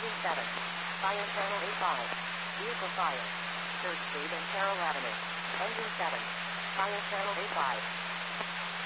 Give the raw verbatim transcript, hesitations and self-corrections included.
Engine seven. Fire channel eight five. Vehicle fire. third Street and Carroll Avenue. Engine seven. Fire channel eight five.